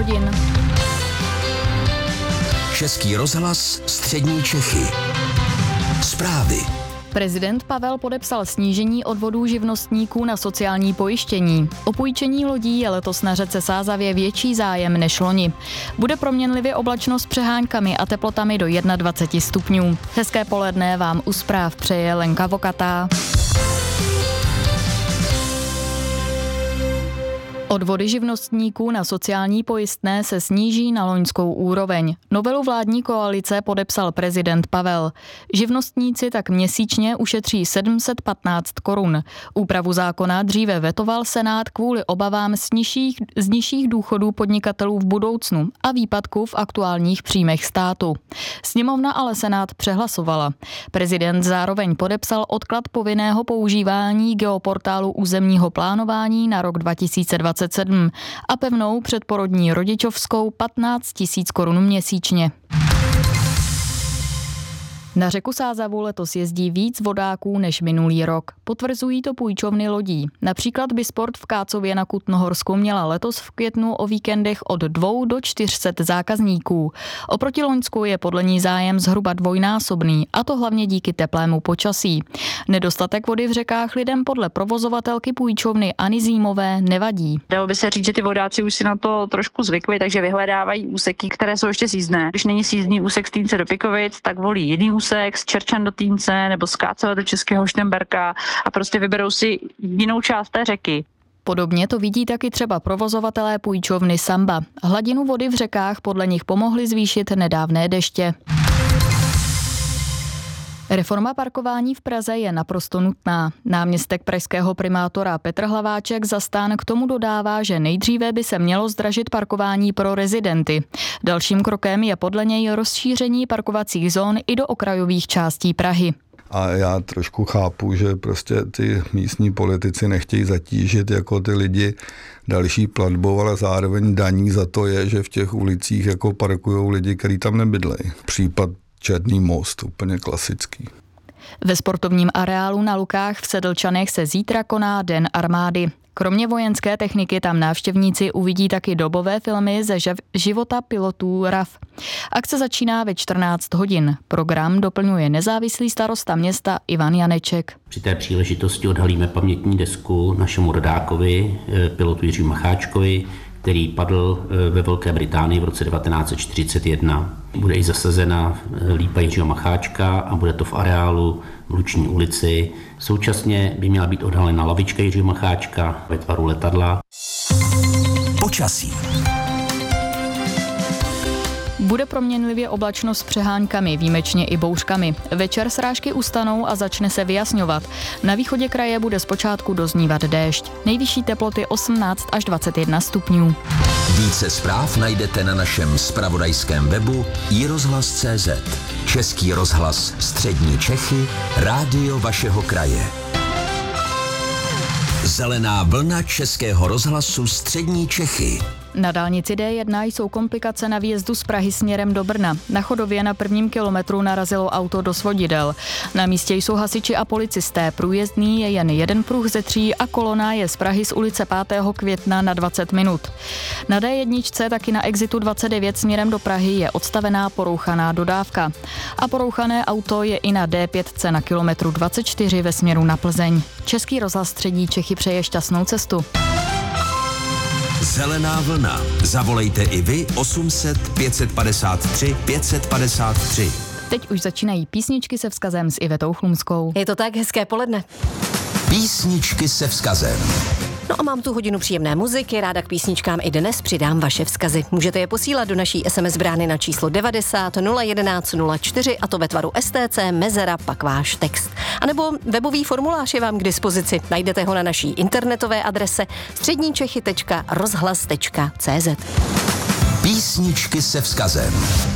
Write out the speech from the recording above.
hodin. Český rozhlas Střední Čechy. Zprávy. Prezident Pavel podepsal snížení odvodů živnostníků na sociální pojištění. O půjčení lodí je letos na řece Sázavě větší zájem než loni. Bude proměnlivě oblačno s přeháňkami a teplotami do 21 stupňů. Hezké poledne vám u zpráv přeje Lenka Vokatá. Odvody živnostníků na sociální pojistné se sníží na loňskou úroveň. Novelu vládní koalice podepsal prezident Pavel. Živnostníci tak měsíčně ušetří 715 korun. Úpravu zákona dříve vetoval Senát kvůli obavám z nižších důchodů podnikatelů v budoucnu a výpadku v aktuálních příjmech státu. Sněmovna ale Senát přehlasovala. Prezident zároveň podepsal odklad povinného používání geoportálu územního plánování na rok 2027 a pevnou předporodní rodičovskou 15 000 korun měsíčně. Na řeku Sázavu letos jezdí víc vodáků než minulý rok. Potvrzují to půjčovny lodí. Například Bisport v Kácově na Kutnohorsku měla letos v květnu o víkendech od 2 do 400 zákazníků. Oproti loňsku je podle ní zájem zhruba dvojnásobný, a to hlavně díky teplému počasí. Nedostatek vody v řekách lidem podle provozovatelky půjčovny Anny Zímové nevadí. Dalo by se říct, že ty vodáci už si na to trošku zvykli, takže vyhledávají úseky, které jsou ještě sízdné. Když není sízdný úsek z Týnce do Pikovic, tak volí jiný úsek z Čerčan do Týnce nebo z Kácova do Českého Štemberka a prostě vyberou si jinou část té řeky. Podobně to vidí taky třeba provozovatelé půjčovny Samba. Hladinu vody v řekách podle nich pomohly zvýšit nedávné deště. Reforma parkování v Praze je naprosto nutná. Náměstek pražského primátora Petr Hlaváček za STAN k tomu dodává, že nejdříve by se mělo zdražit parkování pro rezidenty. Dalším krokem je podle něj rozšíření parkovacích zón i do okrajových částí Prahy. A já trošku chápu, že prostě ty místní politici nechtějí zatížit jako ty lidi další platbou, ale zároveň daní za to je, že v těch ulicích jako parkujou lidi, kteří tam nebydlejí. Případ Černý most, úplně klasický. Ve sportovním areálu na Lukách v Sedlčanech se zítra koná Den armády. Kromě vojenské techniky tam návštěvníci uvidí taky dobové filmy ze života pilotů RAF. Akce začíná ve 14 hodin. Program doplňuje nezávislý starosta města Ivan Janeček. Při té příležitosti odhalíme pamětní desku našemu rodákovi, pilotu Jiřímu Macháčkovi, který padl ve Velké Británii v roce 1941. Bude i zasazena lípa Jiřího Macháčka a bude to v areálu v Luční ulici. Současně by měla být odhalena lavička Jiřího Macháčka ve tvaru letadla. Počasí. Bude proměnlivě oblačno s přeháňkami, výjimečně i bouřkami. Večer srážky ustanou a začne se vyjasňovat. Na východě kraje bude zpočátku doznívat déšť. Nejvyšší teploty 18 až 21 stupňů. Více zpráv najdete na našem zpravodajském webu iRozhlas.cz. Český rozhlas Střední Čechy, rádio vašeho kraje. Zelená vlna Českého rozhlasu Střední Čechy. Na dálnici D1 jsou komplikace na výjezdu z Prahy směrem do Brna. Na Chodově na 1. kilometru narazilo auto do svodidel. Na místě jsou hasiči a policisté. Průjezdný je jen jeden pruh ze 3 a kolona je z Prahy z ulice 5. května na 20 minut. Na D1 taky na exitu 29 směrem do Prahy je odstavená porouchaná dodávka. A porouchané auto je i na D5 na kilometru 24 ve směru na Plzeň. Český rozhlas Střední Čechy přeje šťastnou cestu. Zelená vlna. Zavolejte i vy 800 553 553. Teď už začínají písničky se vzkazem s Ivetou Chlumskou. Je to tak, hezké poledne. Písničky se vzkazem. No a mám tu hodinu příjemné muziky, ráda k písničkám i dnes přidám vaše vzkazy. Můžete je posílat do naší SMS brány na číslo 90 011 04 a to ve tvaru STC, mezera, pak váš text. A nebo webový formulář je vám k dispozici. Najdete ho na naší internetové adrese středničechy.rozhlas.cz. Písničky se vzkazem.